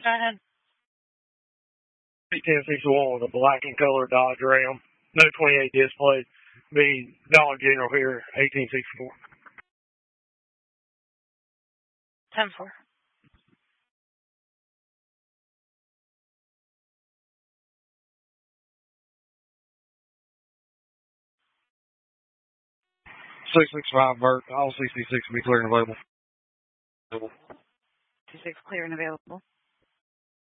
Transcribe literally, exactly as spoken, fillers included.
ahead. ten sixty-one with a black and color Dodge Ram. No twenty-eight display. Be Dollar General here, eighteen sixty-four. ten four. six six five Burt, all sixty-six will be clear and available. sixty-six clear and available.